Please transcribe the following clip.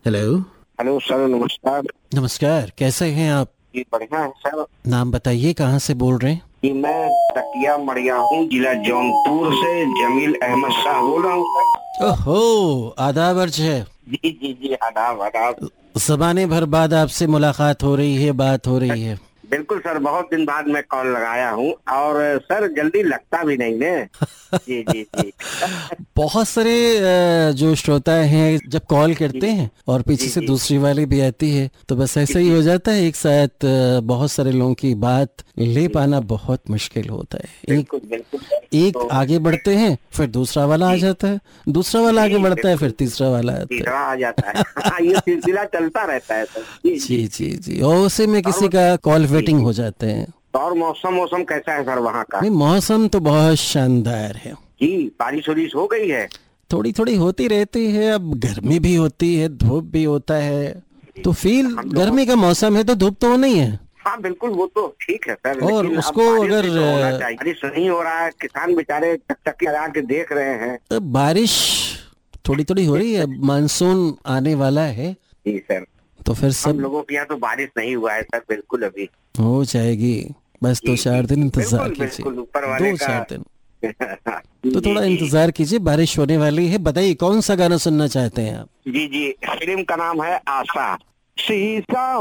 Hello. Hello sir, नमस्कार। नमस्कार, कैसे हैं आप? जी बढ़िया है सर। नाम बताइए, कहाँ से बोल रहे हैं? जी मैं तकिया मड़िया हूँ, जिला जौनपुर से जमील अहमद शाह बोल रहा हूँ सर। ओहो, आदाब अर्ज है। जी जी जी, आदाब आदाब। ज़माने भर बाद आपसे मुलाकात हो रही है, बात हो रही है। बिल्कुल सर, बहुत दिन बाद मैं कॉल लगाया हूँ और सर जल्दी लगता भी नहीं ने। जी जी जी। बहुत सारे जो श्रोता हैं जब कॉल करते जी हैं और पीछे जी से जी दूसरी वाली भी आती है तो बस ऐसा ही जी। हो जाता है एक साथ। बहुत सारे लोगों की बात ले पाना बहुत मुश्किल होता है। बिल्कुल बिल्कुल सर। एक तो आगे बढ़ते हैं, फिर दूसरा वाला आ जी जाता है, दूसरा वाला आगे जी बढ़ता है, फिर बिल्कुल, तीसरा वाला आता है। तीसरा आ जाता है। हाँ, ये सिलसिला चलता रहता है सर। जी जी जी। जी जी, और उसी में और किसी का कॉल जी वेटिंग जी। हो जाते हैं। और मौसम मौसम कैसा है सर वहाँ का? नहीं, मौसम तो बहुत शानदार है। जी, बारिश वारिश हो गई है? थोड़ी थोड़ी होती रहती है, अब गर्मी भी होती है, धूप भी होता है, तो फील हम लोगों, गर्मी का मौसम है तो धूप तो नहीं है। हाँ बिल्कुल वो तो ठीक है सर, और लेकिन अब उसको बारिश अगर भी तो होना चाहिए। बारिश नहीं हो रहा है, किसान बेचारे चकचकी लगा के देख रहे हैं। बारिश थोड़ी थोड़ी हो रही है, अब मानसून आने वाला है जी सर। तो फिर हम सब लोगों के यहाँ तो बारिश नहीं हुआ है सर, बिल्कुल अभी। हो जाएगी। बस जी दो जी चार दिन जी, इंतजार बिल्कुल कीजिए। बिल्कुल, ऊपर वाले दो का। चार दिन तो जी थोड़ा जी इंतजार कीजिए, बारिश होने वाली है। बताइए कौन सा गाना सुनना चाहते हैं आप? जी जी। फिल्म का नाम है आशा। शीशा